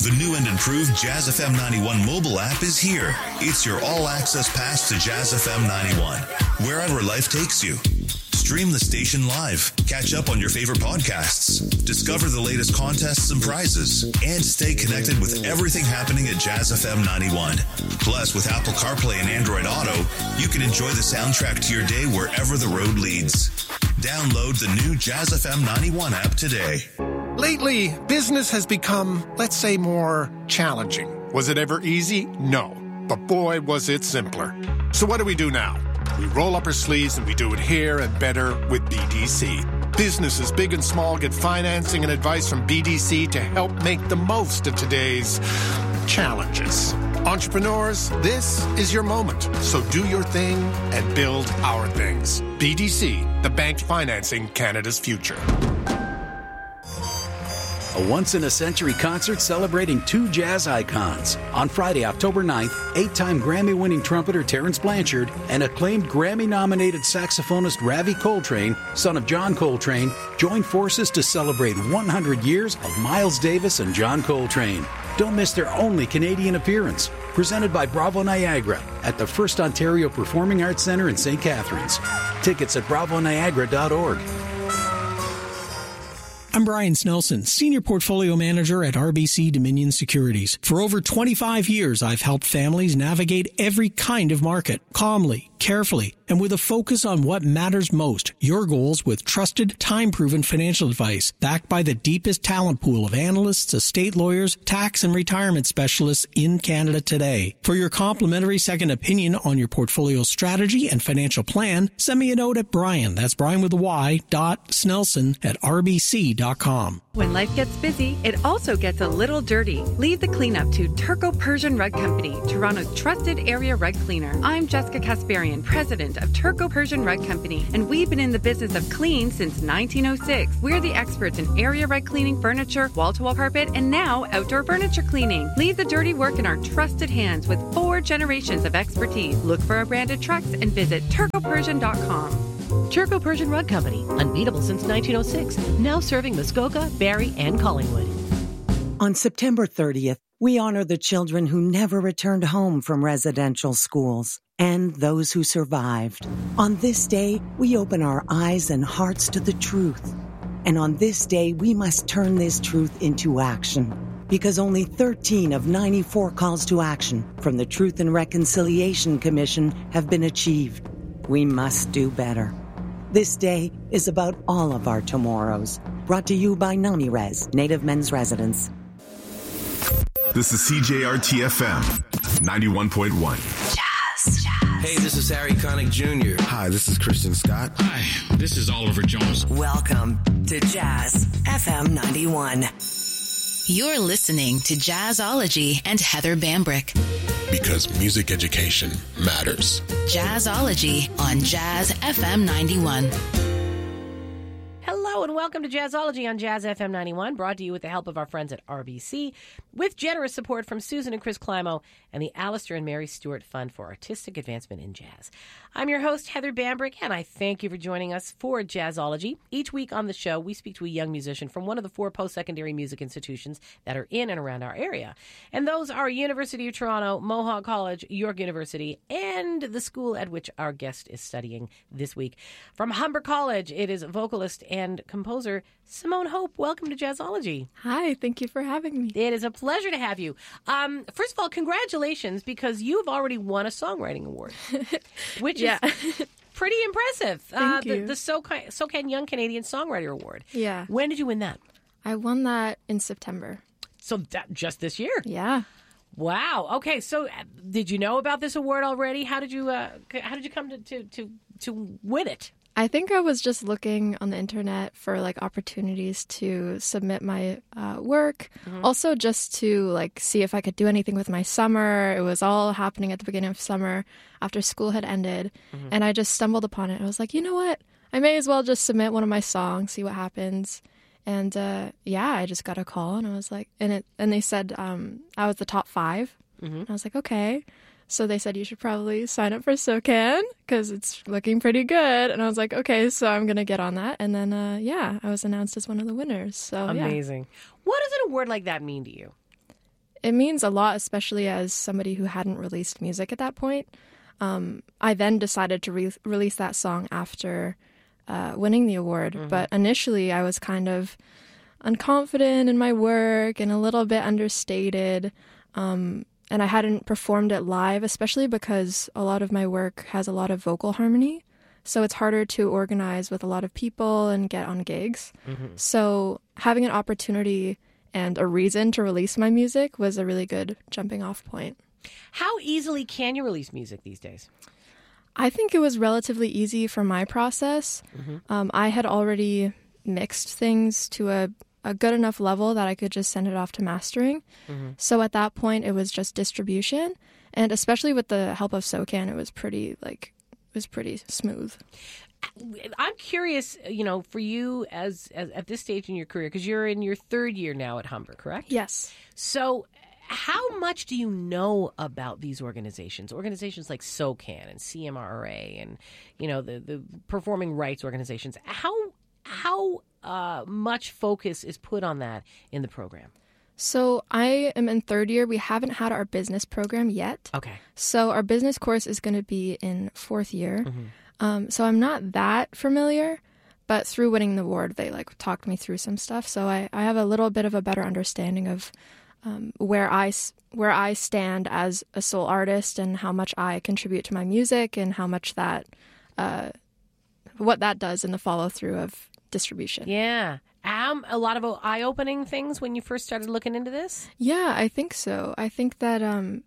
The new and improved Jazz FM 91 mobile app is here. It's your all-access pass to Jazz FM 91, wherever life takes you. Stream the station live, catch up on your favorite podcasts, discover the latest contests and prizes, and stay connected with everything happening at Jazz FM 91. Plus, with Apple CarPlay and Android Auto, you can enjoy the soundtrack to your day wherever the road leads. Download the new Jazz FM 91 app today. Lately, business has become, let's say, more challenging. Was it ever easy? No. But boy, was it simpler. So what do we do now? We roll up our sleeves and we do it here and better with BDC. Businesses big and small get financing and advice from BDC to help make the most of today's challenges. Entrepreneurs, this is your moment. So do your thing and build our things. BDC, the bank financing Canada's future. A once-in-a-century concert celebrating two jazz icons. On Friday, October 9th, 8-time Grammy-winning trumpeter Terrence Blanchard and acclaimed Grammy-nominated saxophonist Ravi Coltrane, son of John Coltrane, join forces to celebrate 100 years of Miles Davis and John Coltrane. Don't miss their only Canadian appearance. Presented by Bravo Niagara at the First Ontario Performing Arts Centre in St. Catharines. Tickets at bravoniagara.org. I'm Brian Snelson, Senior Portfolio Manager at RBC Dominion Securities. For over 25 years, I've helped families navigate every kind of market, calmly, carefully, and with a focus on what matters most, your goals with trusted, time-proven financial advice, backed by the deepest talent pool of analysts, estate lawyers, tax and retirement specialists in Canada today. For your complimentary second opinion on your portfolio strategy and financial plan, send me a note at Brian, that's Brian with a Y, .snelson@rbc.com. When life gets busy, it also gets a little dirty. Leave the cleanup to Turco Persian Rug Company, Toronto's trusted area rug cleaner. I'm Jessica Kasparian, president of Turco Persian Rug Company, and we've been in the business of clean since 1906. We're the experts in area rug cleaning, furniture, wall-to-wall carpet, and now outdoor furniture cleaning. Leave the dirty work in our trusted hands with 4 generations of expertise. Look for our branded trucks and visit turcopersian.com. Turco Persian Rug Company, unbeatable since 1906, now serving Muskoka, Barrie, and Collingwood. On September 30th, we honor the children who never returned home from residential schools and those who survived. On this day, we open our eyes and hearts to the truth. And on this day, we must turn this truth into action. Because only 13 of 94 calls to action from the Truth and Reconciliation Commission have been achieved. We must do better. This day is about all of our tomorrows. Brought to you by NamiRes, Native Men's Residence. This is CJRT-FM 91.1. Jazz. Hey, this is Harry Connick Jr. Hi, this is Christian Scott. Hi, this is Oliver Jones. Welcome to Jazz FM 91. You're listening to Jazzology and Heather Bambrick. Because music education matters. Jazzology on Jazz FM 91. Hello and welcome to Jazzology on Jazz FM 91, brought to you with the help of our friends at RBC, with generous support from Susan and Chris Climo and the Alistair and Mary Stewart Fund for Artistic Advancement in Jazz. I'm your host, Heather Bambrick, and I thank you for joining us for Jazzology. Each week on the show, we speak to a young musician from one of the 4 post-secondary music institutions that are in and around our area. And those are University of Toronto, Mohawk College, York University, and the school at which our guest is studying this week. From Humber College, it is vocalist and composer Simone Hope. Welcome to Jazzology. Hi, thank you for having me. It is a pleasure to have you. First of all, congratulations, because you've already won a songwriting award, which is pretty impressive. Thank you. The SOCAN Young Canadian Songwriter Award. Yeah. When did you win that? I won that in September. So that just this year? Yeah. Wow. Okay. So did you know about this award already? How did you come to win it? I think I was just looking on the internet for like opportunities to submit my work. Mm-hmm. Also just to like see if I could do anything with my summer. It was all happening at the beginning of summer after school had ended. Mm-hmm. And I just stumbled upon it. I was like, you know what? I may as well just submit one of my songs, see what happens. And I just got a call and I was like, and they said I was the top 5. Mm-hmm. And I was like, okay. So they said you should probably sign up for SOCAN because it's looking pretty good. And I was like, okay, so I'm going to get on that. And then, I was announced as one of the winners. So amazing. Yeah. What does an award like that mean to you? it means a lot, especially as somebody who hadn't released music at that point. I then decided to release that song after winning the award. Mm-hmm. But initially, I was kind of unconfident in my work and a little bit understated. And I hadn't performed it live, especially because a lot of my work has a lot of vocal harmony. So it's harder to organize with a lot of people and get on gigs. Mm-hmm. So having an opportunity and a reason to release my music was a really good jumping off point. How easily can you release music these days? I think it was relatively easy for my process. Mm-hmm. I had already mixed things to a good enough level that I could just send it off to mastering. Mm-hmm. So at that point, it was just distribution. And especially with the help of SOCAN, it was pretty smooth. I'm curious, for you as at this stage in your career, because you're in your third year now at Humber, correct? Yes. So how much do you know about these organizations like SOCAN and CMRRA and, the performing rights organizations? How much focus is put on that in the program? So I am in third year. We haven't had our business program yet. Okay. So our business course is going to be in fourth year. Mm-hmm. So I'm not that familiar, but through winning the award, they talked me through some stuff. So I have a little bit of a better understanding of where I stand as a sole artist and how much I contribute to my music and how much that what that does in the follow through of distribution. Yeah. A lot of eye-opening things when you first started looking into this? Yeah, I think so. I think that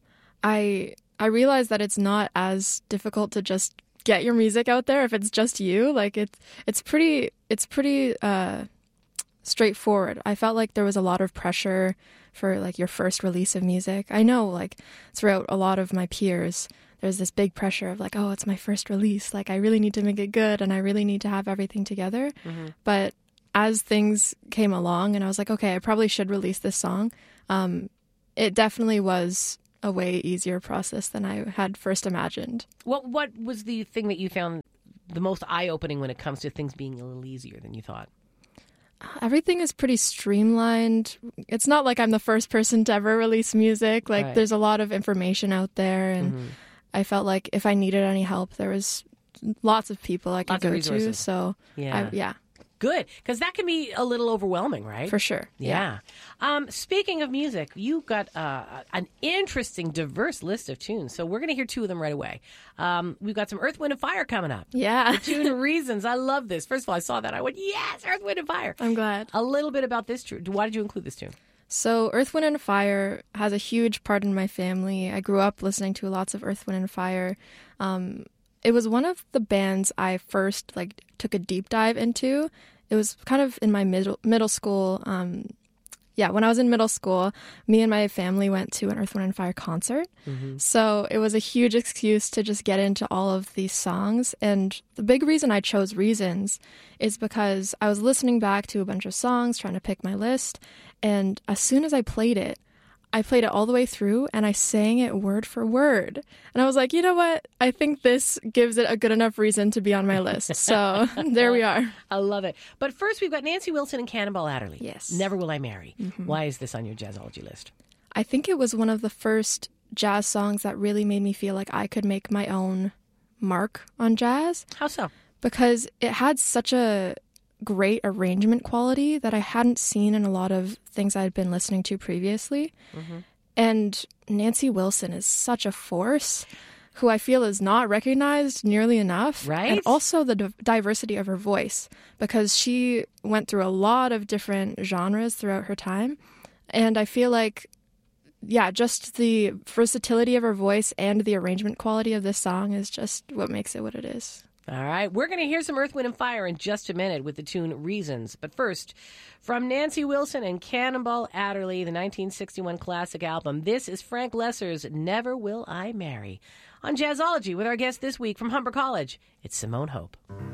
I realized that it's not as difficult to just get your music out there if it's just you. It's pretty straightforward. I felt like there was a lot of pressure for your first release of music. I know throughout a lot of my peers, there's this big pressure of oh, it's my first release. I really need to make it good and I really need to have everything together. Mm-hmm. But as things came along and I was okay, I probably should release this song, it definitely was a way easier process than I had first imagined. What was the thing that you found the most eye-opening when it comes to things being a little easier than you thought? Everything is pretty streamlined. It's not like I'm the first person to ever release music. Right. There's a lot of information out there, and mm-hmm. I felt like if I needed any help, there was lots of people I could go to. So, yeah. Good, because that can be a little overwhelming, right? For sure. Yeah. Speaking of music, you've got an interesting, diverse list of tunes. So we're going to hear two of them right away. We've got some Earth, Wind & Fire coming up. Yeah. The tune Reasons. I love this. First of all, I saw that. I went, yes, Earth, Wind & Fire. I'm glad. A little bit about this tune. Why did you include this tune? So Earth, Wind & Fire has a huge part in my family. I grew up listening to lots of Earth, Wind & Fire. It was one of the bands I first took a deep dive into. It was kind of in my middle school. When I was in middle school, me and my family went to an Earth, Wind & Fire concert. Mm-hmm. So it was a huge excuse to just get into all of these songs. And the big reason I chose Reasons is because I was listening back to a bunch of songs, trying to pick my list. And as soon as I played it all the way through and I sang it word for word. And I was like, you know what? I think this gives it a good enough reason to be on my list. So there we are. I love it. But first, we've got Nancy Wilson and Cannonball Adderley. Yes. Never Will I Marry. Mm-hmm. Why is this on your Jazzology list? I think it was one of the first jazz songs that really made me feel like I could make my own mark on jazz. How so? Because it had such a great arrangement quality that I hadn't seen in a lot of things I had been listening to previously. Mm-hmm. And Nancy Wilson is such a force who I feel is not recognized nearly enough. Right. And also the diversity of her voice, because she went through a lot of different genres throughout her time. And I feel like, just the versatility of her voice and the arrangement quality of this song is just what makes it what it is. All right, we're going to hear some Earth, Wind & Fire in just a minute with the tune Reasons. But first, from Nancy Wilson and Cannonball Adderley, the 1961 classic album, this is Frank Loesser's Never Will I Marry. On Jazzology with our guest this week from Humber College, it's Simone Hope.